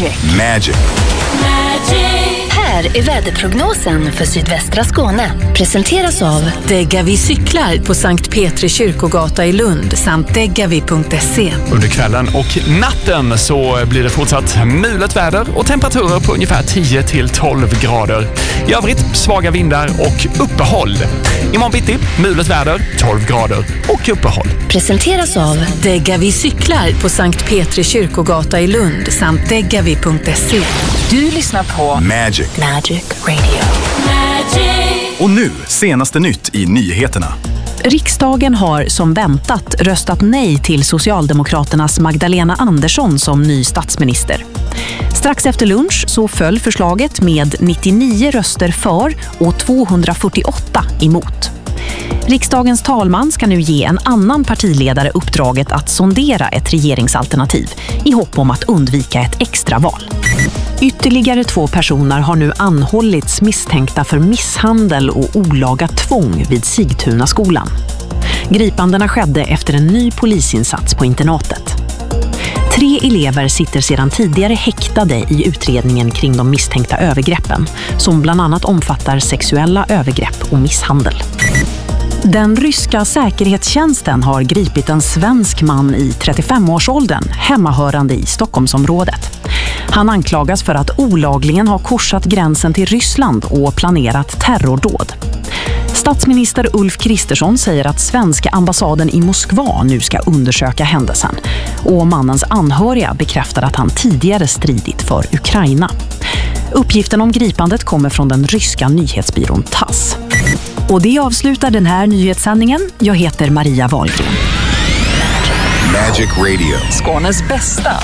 Magic. Här är väderprognosen för sydvästra Skåne. Presenteras av Degavi cyklar på Sankt Petri kyrkogata i Lund samt degavi.se. Under kvällen och natten så blir det fortsatt mulet väder och temperaturer på ungefär 10-12 grader. I övrigt svaga vindar och uppehåll. Imorgon bitti, mulet väder, 12 grader och uppehåll. Presenteras av Degavi cyklar på Sankt Petri kyrkogata i Lund samt degavi.se. Du lyssnar på Magic. Radio. Och nu, senaste nytt i nyheterna. Riksdagen har som väntat röstat nej till Socialdemokraternas Magdalena Andersson som ny statsminister. Strax efter lunch så föll förslaget med 99 röster för och 248 emot. Riksdagens talman ska nu ge en annan partiledare uppdraget att sondera ett regeringsalternativ i hopp om att undvika ett extraval. Ytterligare 2 personer har nu anhållits misstänkta för misshandel och olaga tvång vid Sigtunaskolan. Gripandena skedde efter en ny polisinsats på internatet. 3 elever sitter sedan tidigare häktade i utredningen kring de misstänkta övergreppen, som bland annat omfattar sexuella övergrepp och misshandel. Den ryska säkerhetstjänsten har gripit en svensk man i 35-årsåldern, hemmahörande i Stockholmsområdet. Han anklagas för att olagligen ha korsat gränsen till Ryssland och planerat terrordåd. Statsminister Ulf Kristersson säger att svenska ambassaden i Moskva nu ska undersöka händelsen. Och mannens anhöriga bekräftar att han tidigare stridit för Ukraina. Uppgiften om gripandet kommer från den ryska nyhetsbyrån TASS. Och det avslutar den här nyhetssändningen. Jag heter Maria Wahlgren. Magic Radio. Skånes bästa